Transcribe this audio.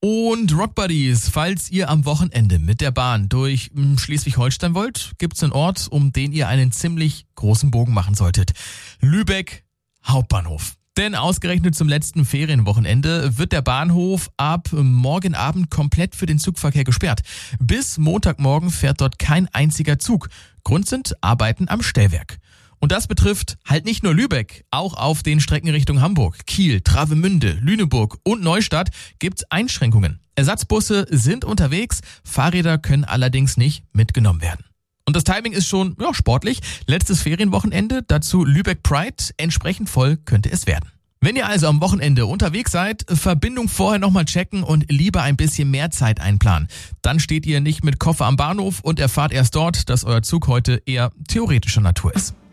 Und Rock Buddies, falls ihr am Wochenende mit der Bahn durch Schleswig-Holstein wollt, gibt's einen Ort, um den ihr einen ziemlich großen Bogen machen solltet. Lübeck Hauptbahnhof. Denn ausgerechnet zum letzten Ferienwochenende wird der Bahnhof ab morgen Abend komplett für den Zugverkehr gesperrt. Bis Montagmorgen fährt dort kein einziger Zug. Grund sind Arbeiten am Stellwerk. Und das betrifft halt nicht nur Lübeck, auch auf den Strecken Richtung Hamburg, Kiel, Travemünde, Lüneburg und Neustadt gibt's Einschränkungen. Ersatzbusse sind unterwegs, Fahrräder können allerdings nicht mitgenommen werden. Und das Timing ist schon sportlich. Letztes Ferienwochenende, dazu Lübeck Pride, entsprechend voll könnte es werden. Wenn ihr also am Wochenende unterwegs seid, Verbindung vorher nochmal checken und lieber ein bisschen mehr Zeit einplanen. Dann steht ihr nicht mit Koffer am Bahnhof und erfahrt erst dort, dass euer Zug heute eher theoretischer Natur ist.